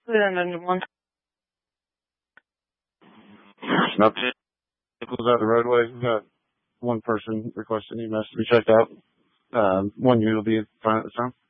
And then one No vehicles out the roadway. We've got one person requesting EMS to be checked out. One unit will be fine at this time.